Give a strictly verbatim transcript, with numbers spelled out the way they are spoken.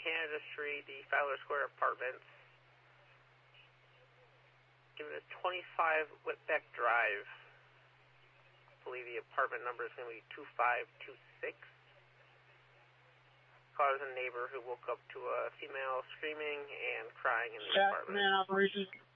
Canada Street, the Fowler Square Apartments. Give it a twenty-five Whitbeck Drive. I believe the apartment number is going to be two five two six. Cause a neighbor who woke up to a female screaming and crying in the Chat apartment. man operation.